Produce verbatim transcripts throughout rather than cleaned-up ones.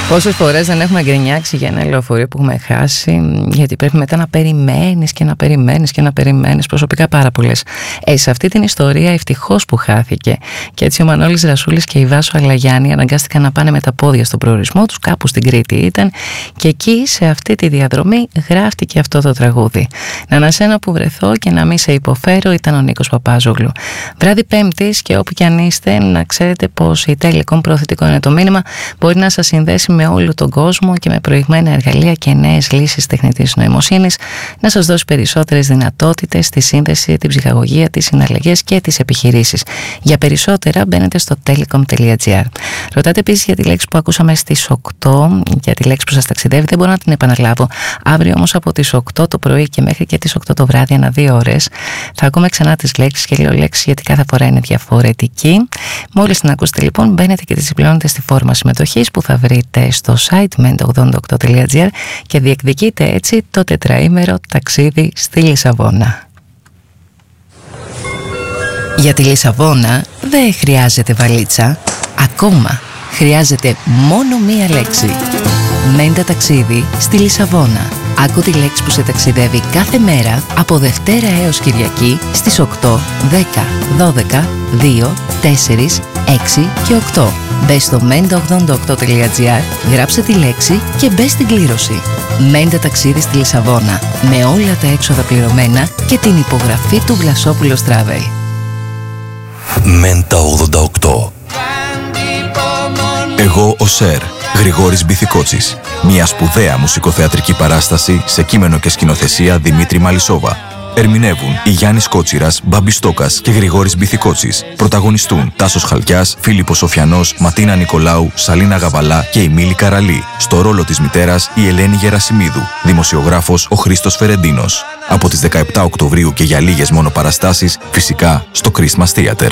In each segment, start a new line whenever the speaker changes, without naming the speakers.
Πόσες φορές δεν έχουμε γκρινιάξει για ένα λεωφορείο που έχουμε χάσει, γιατί πρέπει μετά να περιμένεις και να περιμένεις και να περιμένεις, προσωπικά πάρα πολλές. Ε, σε αυτή την ιστορία ευτυχώς που χάθηκε. Και έτσι ο Μανώλης Ρασούλης και η Βάσο Αλαγιάννη αναγκάστηκαν να πάνε με τα πόδια στον προορισμό τους, κάπου στην Κρήτη ήταν, και εκεί σε αυτή τη διαδρομή γράφτηκε αυτό το τραγούδι. Να ανασένω που βρεθώ και να μην σε υποφέρω, ήταν ο Νίκος Παπάζογλου. Βράδυ Πέμπτης, και όπου κι αν είστε, να ξέρετε πως η Telecom προωθητικό είναι το μήνυμα, μπορεί να σας συνδέσει με όλο τον κόσμο και με προηγμένα εργαλεία και νέες λύσεις τεχνητής νοημοσύνης, να σας δώσει περισσότερες δυνατότητες στη σύνδεση, την ψυχαγωγία, τις συναλλαγές και τις επιχειρήσεις. Για περισσότερα μπαίνετε στο telecom τελεία gr. Ρωτάτε επίσης για τη λέξη που ακούσαμε στις οκτώ, για τη λέξη που σας ταξιδεύει, δεν μπορώ να την επαναλάβω. Αύριο όμως από τις οκτώ το πρωί και μέχρι και τις οκτώ το βράδυ, ανά δύο ώρες, θα ακούμε ξανά τις λέξεις, και λέω λέξεις γιατί κάθε φορά είναι διαφορετική. Μόλις την ακούσετε λοιπόν, μπαίνετε και τη συμπληρώνετε στη φόρμα συμμετοχής που θα βρείτε στο site μέντα ογδόντα οκτώ τελεία gr και διεκδικείτε έτσι το τετραήμερο ταξίδι στη Λισαβόνα. Για τη Λισαβόνα δεν χρειάζεται βαλίτσα, ακόμα χρειάζεται μόνο μία λέξη. Μέντα ταξίδι στη Λισαβόνα. Άκου τη λέξη που σε ταξιδεύει κάθε μέρα από Δευτέρα έως Κυριακή στις οκτώ, δέκα, δώδεκα, δύο, τέσσερα, έξι και οκτώ. Μπες στο μέντα ογδόντα οκτώ τελεία gr, γράψε τη λέξη και μπες στην κλήρωση. Μέντα ταξίδι στη Λισαβόνα, με όλα τα έξοδα πληρωμένα και την υπογραφή του Βλασόπουλος Travel.
Μέντα ογδόντα οκτώ. Εγώ ο Σερ, Γρηγόρης Μπιθικότσης. Μια σπουδαία μουσικοθεατρική παράσταση σε κείμενο και σκηνοθεσία Δημήτρη Μαλισσόβα. Ερμηνεύουν η Γιάννης Κότσιρας, Μπάμπης Στόκας και Γρηγόρης Μπιθικότσης. Πρωταγωνιστούν Τάσος Χαλκιάς, Φίλιππος Σοφιανός, Ματίνα Νικολάου, Σαλίνα Γαβαλά και η Μίλη Καραλή. Στο ρόλο της μητέρας η Ελένη Γερασιμίδου. Δημοσιογράφος ο Χρήστος Φερεντίνος. Από τις δεκαεπτά Οκτωβρίου και για λίγες μόνο παραστάσεις, φυσικά στο Christmas Theater.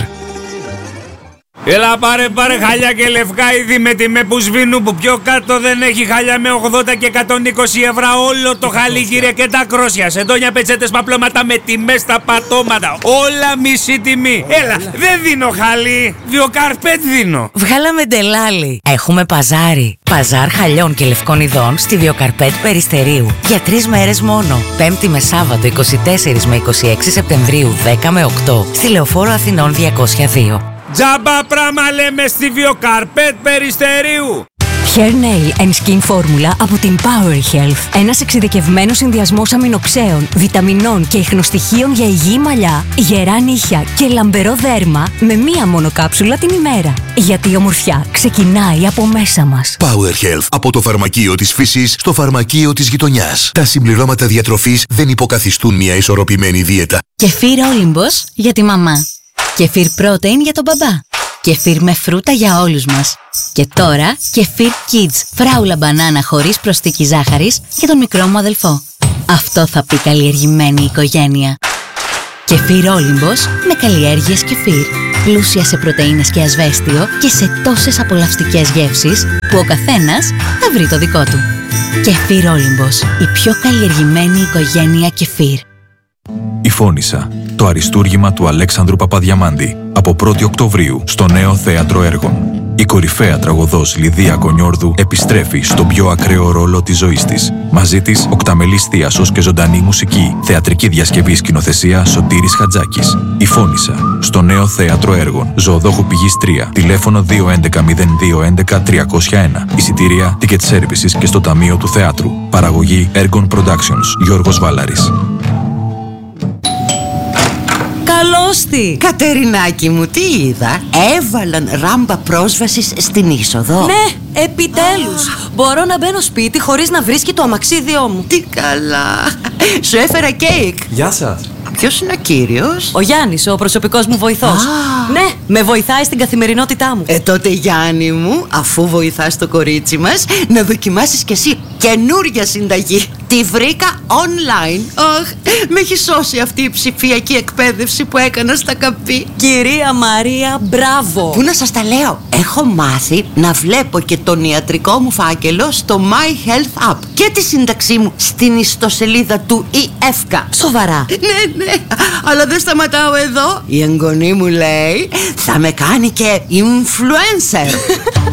Έλα πάρε πάρε χαλιά και λευκά είδη με τιμέ που σβήνουν, που πιο κάτω δεν έχει χαλιά με ογδόντα και εκατόν είκοσι ευρώ όλο το χαλί, κύριε, και τα κρόσια, σεντόνια, πετσέτες, παπλώματα με τιμές στα πατώματα, όλα μισή τιμή. Έλα, δεν δίνω χαλί, Βιοκαρπέτ δίνω.
Βγάλαμε ντελάλι. Έχουμε παζάρι. Παζάρ χαλιών και λευκών ειδών στη Βιοκαρπέτ Περιστερίου. Για τρεις μέρες μόνο. Πέμπτη με Σάββατο είκοσι τέσσερις με είκοσι έξι Σεπτεμβρίου δέκα με οκτώ. Στη Λεωφόρο Αθηνών διακόσια δύο.
Τζάμπα πράμα λέμε στη Βιοκαρπέτ Περιστερίου.
Hair Nail and Skin Formula από την Power Health. Ένας εξειδικευμένος συνδυασμός αμινοξέων, βιταμινών και ιχνοστοιχείων για υγιή μαλλιά, γερά νύχια και λαμπερό δέρμα με μία μόνο κάψουλα την ημέρα. Γιατί η ομορφιά ξεκινάει από μέσα μας.
Power Health. Από το φαρμακείο της φύσης στο φαρμακείο της γειτονιάς. Τα συμπληρώματα διατροφής δεν υποκαθιστούν μια ισορροπημένη δίαιτα.
Κεφίρ Όλυμπος για τη μαμά. Κεφίρ Protein για τον μπαμπά. Κεφίρ με φρούτα για όλους μας. Και τώρα Κεφίρ Kids, φράουλα μπανάνα χωρίς προσθήκη ζάχαρης για τον μικρό μου αδελφό. Αυτό θα πει καλλιεργημένη οικογένεια. Κεφίρ Όλυμπος με καλλιέργειες κεφίρ. Πλούσια σε πρωτεΐνες και ασβέστιο και σε τόσες απολαυστικές γεύσεις που ο καθένας θα βρει το δικό του. Κεφίρ Όλυμπος, η πιο καλλιεργημένη οικογένεια κεφίρ.
Η Φώνισσα, το αριστούργημα του Αλέξανδρου Παπαδιαμάντη, από πρώτη Οκτωβρίου στο Νέο Θέατρο Έργων. Η κορυφαία τραγωδός Λιδία Κονιόρδου επιστρέφει στον πιο ακραίο ρόλο της ζωής της. Μαζί της, οκταμελής θίασος και ζωντανή μουσική. Θεατρική διασκευή, σκηνοθεσία Σωτήρης Χατζάκης. Η Φώνισσα, στο Νέο Θέατρο Έργων. Ζωοδόχου Πηγής τρία. Τηλέφωνο δύο έντεκα μηδέν δύο έντεκα τριακόσια ένα. Εισιτήρια, ticket services και στο Ταμείο του Θεάτρου. Παραγωγή Έργων Productions. Γιώργος Βάλαρης.
Καλώς τη!
Κατερινάκη μου, τι είδα? Έβαλαν ράμπα πρόσβασης στην είσοδο.
Ναι, επιτέλους! Μπορώ να μπαίνω σπίτι χωρίς να βρίσκει το αμαξίδιό μου.
Τι καλά! Σου έφερα κέικ.
Γεια σας.
Ποιος είναι ο κύριος?
Ο Γιάννης, ο προσωπικός μου βοηθός.
Α.
Ναι, με βοηθάει στην καθημερινότητά μου.
Ε, τότε Γιάννη μου, αφού βοηθάς το κορίτσι μας, να δοκιμάσεις κι εσύ καινούρια συνταγή. Τη βρήκα online. Αχ, με έχει σώσει αυτή η ψηφιακή εκπαίδευση που έκανα στα καπί.
Κυρία Μαρία, μπράβο!
Πού να σας τα λέω? Έχω μάθει να βλέπω και τον ιατρικό μου φάκελο στο My Health App και τη σύνταξή μου στην ιστοσελίδα του ι εφ κέι.
Σοβαρά?
Ναι, ναι, αλλά δεν σταματάω εδώ. Η εγγονή μου λέει θα με κάνει και influencer.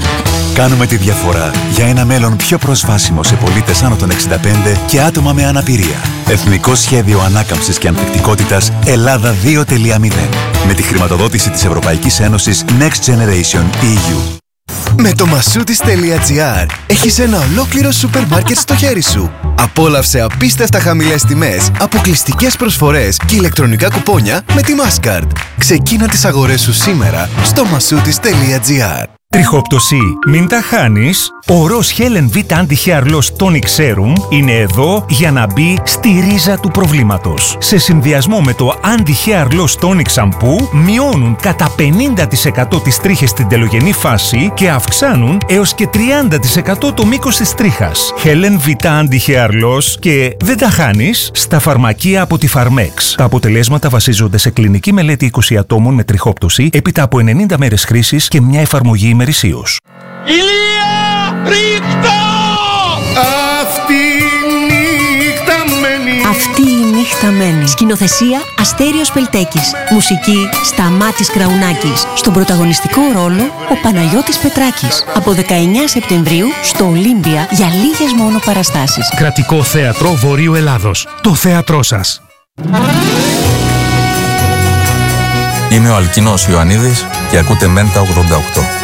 Κάνουμε τη διαφορά για ένα μέλλον πιο προσβάσιμο σε πολίτες άνω των εξήντα πέντε και άτομα με αναπηρία. Εθνικό Σχέδιο Ανάκαμψης και Ανθεκτικότητας Ελλάδα δύο τελεία μηδέν. Με τη χρηματοδότηση της Ευρωπαϊκής Ένωσης Next Generation ι γιου.
Με το Masoutis τελεία τζι άρ έχεις ένα ολόκληρο σούπερ μάρκετ στο χέρι σου. Απόλαυσε απίστευτα χαμηλές τιμές, αποκλειστικές προσφορές και ηλεκτρονικά κουπόνια με τη Mastercard. Ξεκίνα τις αγορές σου σήμερα στο Masoutis τελεία τζι άρ.
Τριχόπτωση, μην τα χάνεις. Ο Ros Helen V Anti-Hair Loss Tonic Serum είναι εδώ για να μπει στη ρίζα του προβλήματος. Σε συνδυασμό με το Anti-Hair Loss Tonic Shampoo μειώνουν κατά πενήντα τοις εκατό τις τρίχες στην τελογενή φάση και αυξάνουν έως και τριάντα τοις εκατό το μήκος της τρίχας. Helen V Anti-Hair Loss και δεν τα χάνεις στα φαρμακεία από τη Pharmex. Τα αποτελέσματα βασίζονται σε κλινική μελέτη είκοσι ατόμων με τριχόπτωση έπειτα από ενενήντα μέρες χρήσης και μια εφαρμογή ημερησίως.
Ηλία! Ρίχτα!
Αυτή η νύχτα μένει.
Αυτή η νύχτα μένει. Σκηνοθεσία Αστέριος Πελτέκης. Μουσική Σταμάτης Κραουνάκης. Στον πρωταγωνιστικό ρόλο ο Παναγιώτης Πετράκης. Από δεκαεννέα Σεπτεμβρίου στο Ολύμπια για λίγες μόνο παραστάσεις.
Κρατικό Θέατρο Βορείου Ελλάδος. Το θέατρό σας.
Είμαι ο Αλκινός Ιωαννίδης και ακούτε Μέντα ογδόντα οκτώ.